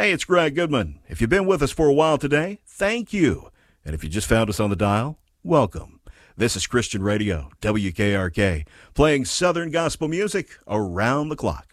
Hey, it's Greg Goodman. If you've been with us for a while today, thank you. And if you just found us on the dial, welcome. This is Christian Radio, WKRK, playing Southern gospel music around the clock.